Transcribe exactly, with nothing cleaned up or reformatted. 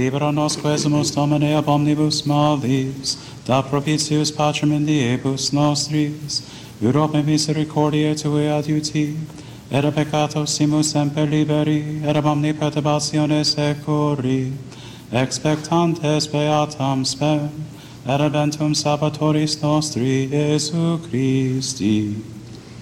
libera nos quesumus Domine ab omnibus malis, da propitius pacem in diebus nostris, Europe misericordiae Tue adiuti, et a peccato simus semper liberi, et ab omni perturbatione securi, expectantes beatam spem, et adventum Salvatoris nostri, Iesu Christi.